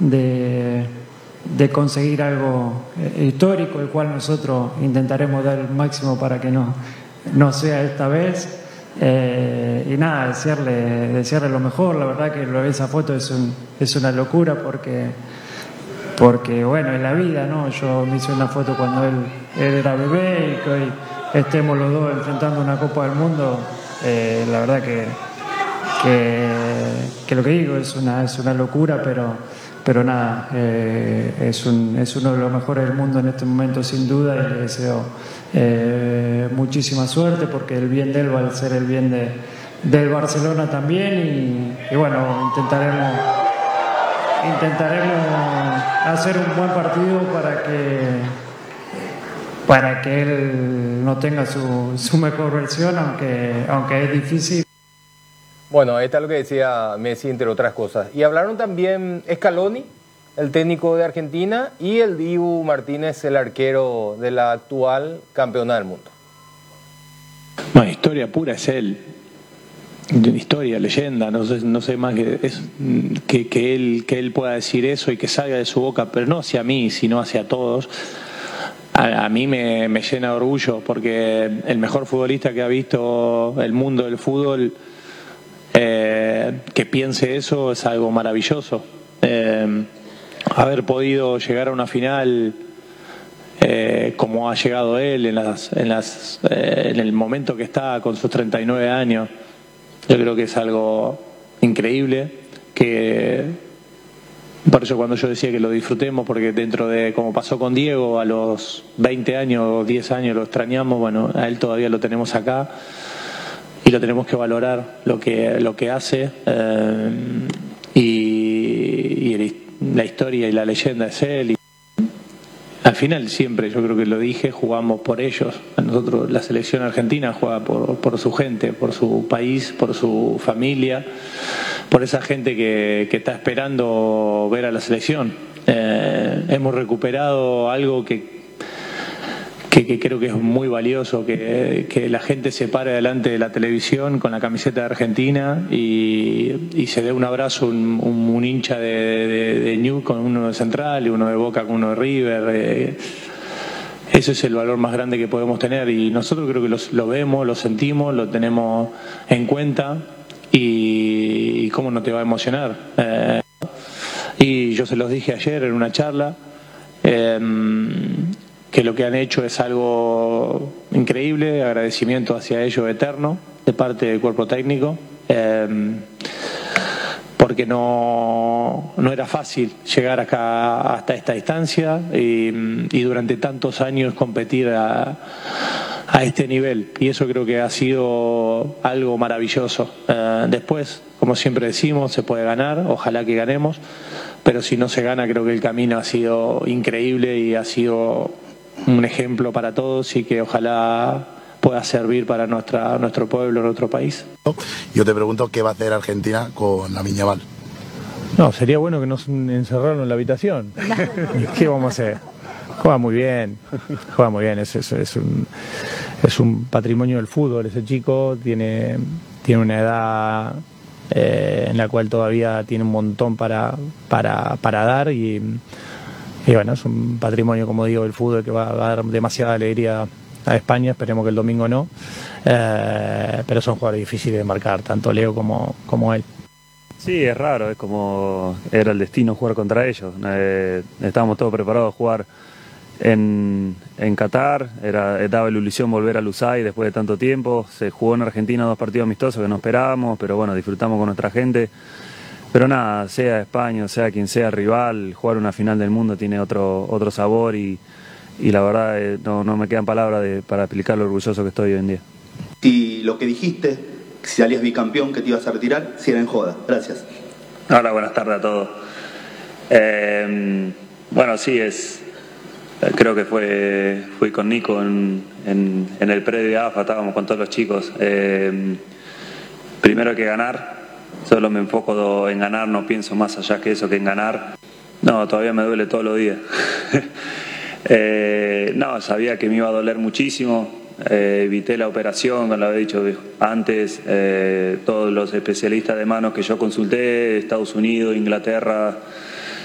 de conseguir algo histórico, el cual nosotros intentaremos dar el máximo para que no sea esta vez. Y nada, desearle lo mejor. La verdad que lo de esa foto es una locura porque bueno, en la vida, ¿no? Yo me hice una foto cuando él era bebé y que hoy estemos los dos enfrentando una Copa del Mundo, la verdad que lo que digo es una locura, pero nada, es uno de los mejores del mundo en este momento sin duda, y le deseo muchísima suerte porque el bien de él va a ser el bien del Barcelona también, y bueno, intentaremos hacer un buen partido para que él no tenga su mejor versión, aunque es difícil. Bueno, ahí está lo que decía Messi, entre otras cosas. Y hablaron también Scaloni, el técnico de Argentina, y el Dibu Martínez, el arquero de la actual campeona del mundo. No, historia pura es él. Historia, leyenda, no sé más que él pueda decir eso y que salga de su boca, pero no hacia mí, sino hacia todos. A mí me llena de orgullo porque el mejor futbolista que ha visto el mundo del fútbol, que piense eso es algo maravilloso. Haber podido llegar a una final como ha llegado él en el momento que está con sus 39 años, yo creo que es algo increíble, que por eso cuando yo decía que lo disfrutemos, porque dentro de, como pasó con Diego, a los 20 años o 10 años lo extrañamos, bueno, a él todavía lo tenemos acá y lo tenemos que valorar lo que hace, y la historia y la leyenda es él, y al final siempre, yo creo que lo dije, jugamos por ellos. A nosotros la selección argentina juega por su gente, por su país, por su familia, por esa gente que está esperando ver a la selección. Hemos recuperado algo que creo que es muy valioso, que la gente se pare delante de la televisión con la camiseta de Argentina y se dé un abrazo, un hincha de Newell's con uno de Central y uno de Boca con uno de River. Ese es el valor más grande que podemos tener, y nosotros creo que lo vemos, lo sentimos, lo tenemos en cuenta, y cómo no te va a emocionar. Y yo se los dije ayer en una charla, que lo que han hecho es algo increíble, agradecimiento hacia ellos eterno de parte del cuerpo técnico, porque no era fácil llegar acá hasta esta distancia y durante tantos años competir a este nivel, y eso creo que ha sido algo maravilloso. Después, como siempre decimos, se puede ganar, ojalá que ganemos, pero si no se gana, creo que el camino ha sido increíble y ha sido un ejemplo para todos, y que ojalá pueda servir para nuestro pueblo, nuestro país. Yo te pregunto, ¿qué va a hacer Argentina con Lamine Yamal? No, sería bueno que nos encerraran en la habitación. ¿Qué vamos a hacer? Juega muy bien, es un patrimonio del fútbol. Ese chico tiene una edad en la cual todavía tiene un montón para dar, y bueno, es un patrimonio, como digo, del fútbol, que va a dar demasiada alegría a España. Esperemos que el domingo no, pero son jugadores difíciles de marcar, tanto Leo como él. Sí, es raro, es como era el destino jugar contra ellos. Estábamos todos preparados a jugar en Qatar, daba la ilusión volver a Lusail después de tanto tiempo. Se jugó en Argentina 2 partidos amistosos que no esperábamos, pero bueno, disfrutamos con nuestra gente. Pero nada, sea España, sea quien sea rival, jugar una final del mundo tiene otro sabor, y la verdad no me quedan palabras para explicar lo orgulloso que estoy hoy en día. Y lo que dijiste, si salías bicampeón, que te ibas a retirar, si era en joda. Gracias. Hola, buenas tardes a todos. Bueno, sí, creo que fui con Nico en el predio de AFA, estábamos con todos los chicos. Primero hay que ganar. Solo me enfoco en ganar, no pienso más allá que eso, que en ganar. No, todavía me duele todos los días. No, sabía que me iba a doler muchísimo. Evité la operación, como lo había dicho antes. Todos los especialistas de manos que yo consulté, Estados Unidos, Inglaterra,